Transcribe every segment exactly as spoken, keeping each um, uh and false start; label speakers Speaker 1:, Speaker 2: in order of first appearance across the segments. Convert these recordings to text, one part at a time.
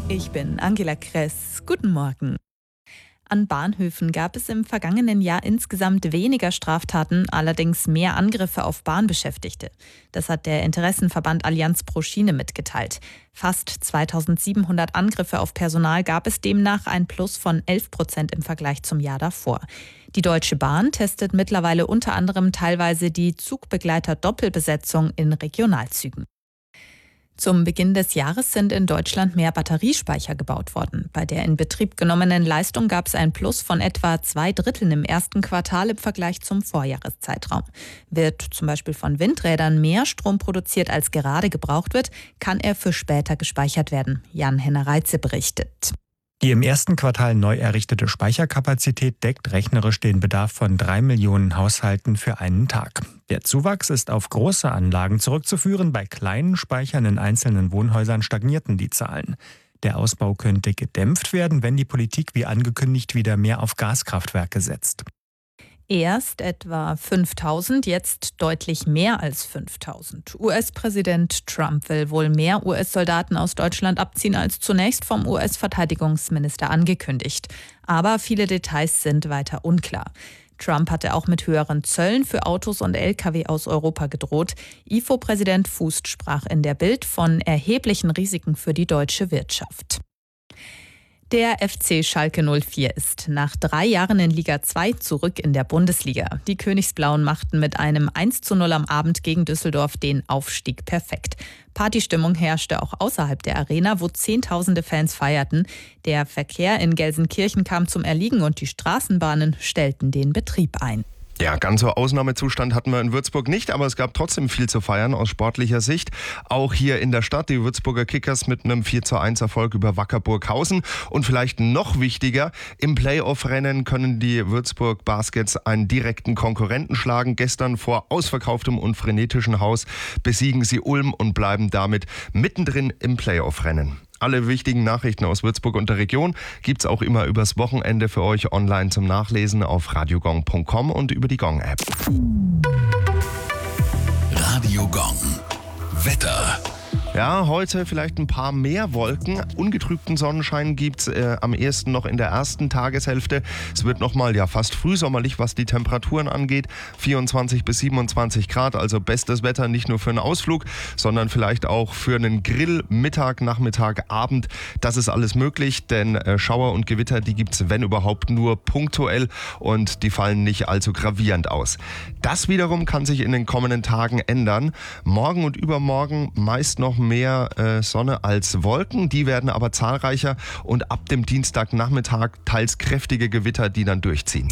Speaker 1: Ich bin Angela Kress. Guten Morgen. An Bahnhöfen gab es im vergangenen Jahr insgesamt weniger Straftaten, allerdings mehr Angriffe auf Bahnbeschäftigte. Das hat der Interessenverband Allianz pro Schiene mitgeteilt. Fast zweitausendsiebenhundert Angriffe auf Personal gab es demnach, ein Plus von elf Prozent im Vergleich zum Jahr davor. Die Deutsche Bahn testet mittlerweile unter anderem teilweise die Zugbegleiter-Doppelbesetzung in Regionalzügen. Zum Beginn des Jahres sind in Deutschland mehr Batteriespeicher gebaut worden. Bei der in Betrieb genommenen Leistung gab es ein Plus von etwa zwei Dritteln im ersten Quartal im Vergleich zum Vorjahreszeitraum. Wird zum Beispiel von Windrädern mehr Strom produziert, als gerade gebraucht wird, kann er für später gespeichert werden. Jan-Henner Reitze berichtet.
Speaker 2: Die im ersten Quartal neu errichtete Speicherkapazität deckt rechnerisch den Bedarf von drei Millionen Haushalten für einen Tag. Der Zuwachs ist auf große Anlagen zurückzuführen. Bei kleinen Speichern in einzelnen Wohnhäusern stagnierten die Zahlen. Der Ausbau könnte gedämpft werden, wenn die Politik wie angekündigt wieder mehr auf Gaskraftwerke setzt.
Speaker 1: Erst etwa fünftausend, jetzt deutlich mehr als fünftausend. U S-Präsident Trump will wohl mehr U S-Soldaten aus Deutschland abziehen als zunächst vom U S-Verteidigungsminister angekündigt. Aber viele Details sind weiter unklar. Trump hatte auch mit höheren Zöllen für Autos und L K W aus Europa gedroht. I F O-Präsident Fußt sprach in der Bild von erheblichen Risiken für die deutsche Wirtschaft. Der F C Schalke null vier ist nach drei Jahren in Liga zwei zurück in der Bundesliga. Die Königsblauen machten mit einem eins zu null am Abend gegen Düsseldorf den Aufstieg perfekt. Partystimmung herrschte auch außerhalb der Arena, wo Zehntausende Fans feierten. Der Verkehr in Gelsenkirchen kam zum Erliegen und die Straßenbahnen stellten den Betrieb ein.
Speaker 3: Ja, ganz so Ausnahmezustand hatten wir in Würzburg nicht, aber es gab trotzdem viel zu feiern aus sportlicher Sicht. Auch hier in der Stadt die Würzburger Kickers mit einem vier zu eins Erfolg über Wacker Burghausen. Und vielleicht noch wichtiger, im Playoff-Rennen können die Würzburg Baskets einen direkten Konkurrenten schlagen. Gestern vor ausverkauftem und frenetischen Haus besiegen sie Ulm und bleiben damit mittendrin im Playoff-Rennen. Alle wichtigen Nachrichten aus Würzburg und der Region gibt's auch immer übers Wochenende für euch online zum Nachlesen auf radiogong punkt com und über die Gong-App.
Speaker 4: Radio Gong. Wetter.
Speaker 3: Ja, heute vielleicht ein paar mehr Wolken. Ungetrübten Sonnenschein gibt's äh, am ehesten noch in der ersten Tageshälfte. Es wird nochmal ja fast frühsommerlich, was die Temperaturen angeht. vierundzwanzig bis siebenundzwanzig Grad, also bestes Wetter nicht nur für einen Ausflug, sondern vielleicht auch für einen Grill, Mittag, Nachmittag, Abend. Das ist alles möglich, denn äh, Schauer und Gewitter, die gibt's, wenn überhaupt, nur punktuell und die fallen nicht allzu gravierend aus. Das wiederum kann sich in den kommenden Tagen ändern. Morgen und übermorgen meist noch mehr äh, Sonne als Wolken, die werden aber zahlreicher und ab dem Dienstagnachmittag teils kräftige Gewitter, die dann durchziehen.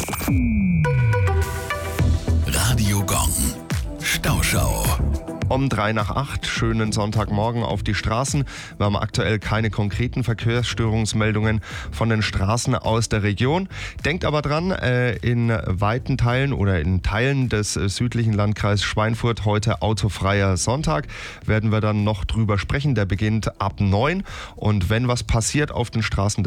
Speaker 4: Radio Gong. Stauschau.
Speaker 3: Um drei nach acht, schönen Sonntagmorgen auf die Straßen. Wir haben aktuell keine konkreten Verkehrsstörungsmeldungen von den Straßen aus der Region. Denkt aber dran, in weiten Teilen oder in Teilen des südlichen Landkreises Schweinfurt heute autofreier Sonntag. Werden wir dann noch drüber sprechen. Der beginnt ab neun. Und wenn was passiert auf den Straßen,